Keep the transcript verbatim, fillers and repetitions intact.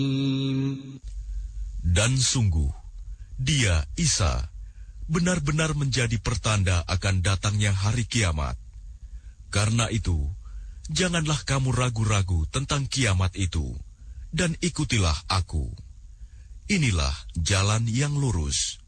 Dan sungguh, dia, Isa, benar-benar menjadi pertanda akan datangnya hari kiamat. Karena itu, janganlah kamu ragu-ragu tentang kiamat itu, dan ikutilah aku. Inilah jalan yang lurus.